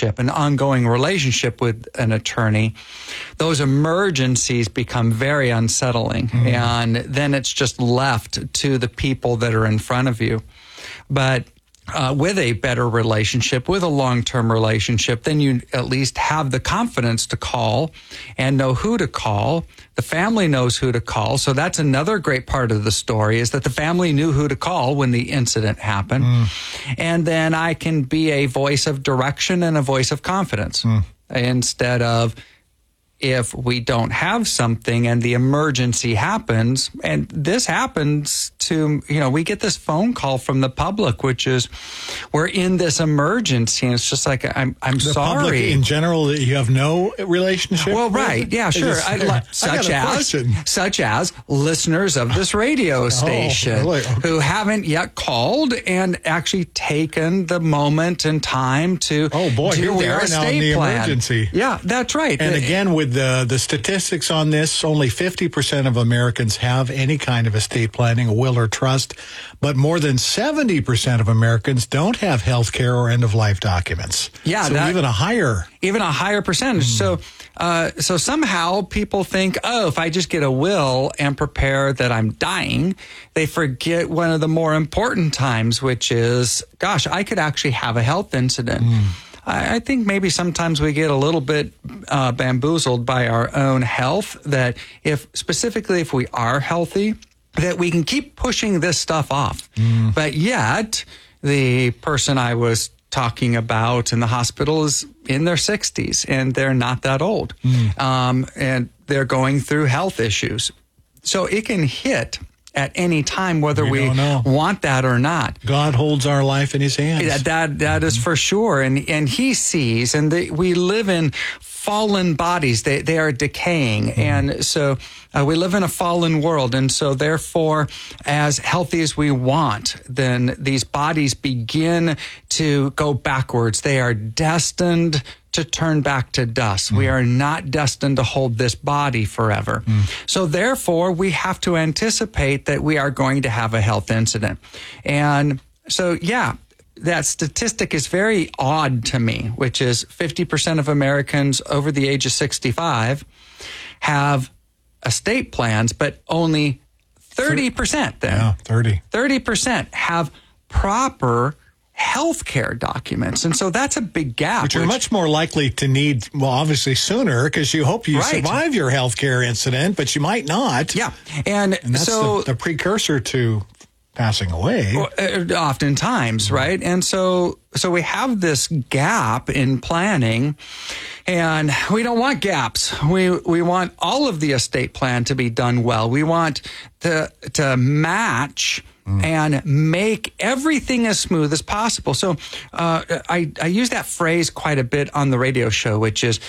relationship, an ongoing relationship with an attorney, those emergencies become very unsettling. And then it's just left to the people that are in front of you. But with a better relationship, with a long-term relationship, then you at least have the confidence to call and know who to call. The family knows who to call. So that's another great part of the story, is that the family knew who to call when the incident happened. And then I can be a voice of direction and a voice of confidence instead of, if we don't have something and the emergency happens, and this happens to, we get this phone call from the public, which is, we're in this emergency, and it's just like, I'm the sorry. Public in general, you have no relationship Well, with? right. Yeah, sure. Such as listeners of this radio station really? Okay. who haven't yet called and actually taken the moment and time to Oh, boy, do here we their are now in estate the plan. emergency. Yeah, that's right. And again, with the statistics on this, only 50% of Americans have any kind of estate planning, a will or trust, but more than 70% of Americans don't have health care or end-of-life documents. Yeah, so even a higher percentage. So somehow people think, if I just get a will and prepare that I'm dying, they forget one of the more important times, which is, gosh, I could actually have a health incident. I think maybe sometimes we get a little bit bamboozled by our own health, that specifically if we are healthy, that we can keep pushing this stuff off. But yet, the person I was talking about in the hospital is in their 60s, and they're not that old. And they're going through health issues. So it can hit at any time, whether we want that or not. God holds our life in his hands. That is for sure. And he sees, and we live in fallen bodies. They are decaying. And so we live in a fallen world. And so therefore, as healthy as we want, then these bodies begin to go backwards. They are destined to turn back to dust. We are not destined to hold this body forever. So therefore, we have to anticipate that we are going to have a health incident. And so, that statistic is very odd to me, which is 50% of Americans over the age of 65 have estate plans, but only 30% then. Yeah, 30% have proper healthcare documents. And so that's a big gap. Which you're much more likely to need, obviously sooner, because you hope you survive your healthcare incident, but you might not. Yeah. And that's so the precursor to passing away. Oftentimes, right? And so we have this gap in planning, and we don't want gaps. We want all of the estate plan to be done well. We want to match and make everything as smooth as possible. So I use that phrase quite a bit on the radio show, which is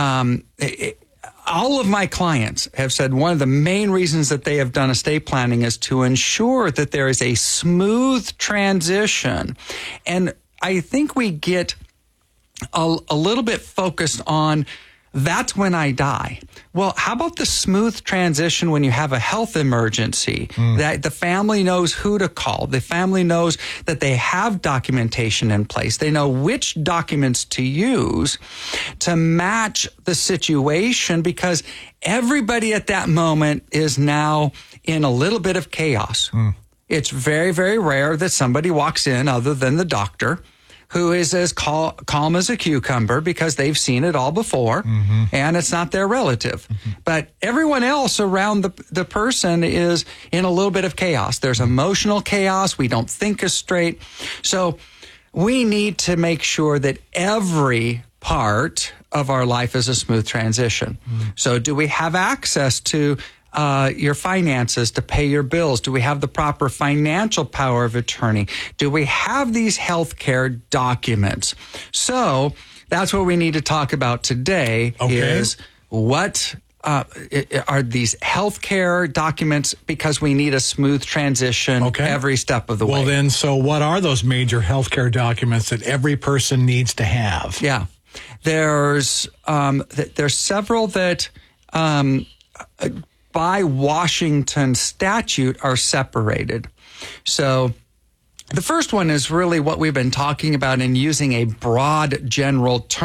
all of my clients have said one of the main reasons that they have done estate planning is to ensure that there is a smooth transition. And I think we get a little bit focused on that's when I die. Well, how about the smooth transition when you have a health emergency, that the family knows who to call. The family knows that they have documentation in place. They know which documents to use to match the situation, because everybody at that moment is now in a little bit of chaos. It's very, very rare that somebody walks in other than the doctor who is as calm as a cucumber, because they've seen it all before, and it's not their relative. But everyone else around the person is in a little bit of chaos. There's emotional chaos. We don't think as straight. So we need to make sure that every part of our life is a smooth transition. So do we have access to your finances to pay your bills? Do we have the proper financial power of attorney? Do we have these healthcare documents? So that's what we need to talk about today, is what are these healthcare documents, because we need a smooth transition every step of the way. Well, then, so what are those major healthcare documents that every person needs to have? Yeah. There's several that by Washington statute are separated. So the first one is really what we've been talking about in using a broad general term.